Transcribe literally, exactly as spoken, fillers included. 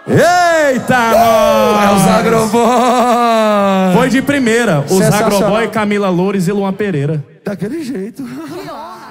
Eita, É nós! os Agroboy. Foi de primeira. Os Sensacional. Agroboy, Camila Loures e Luan Pereira. Daquele jeito. Que honra.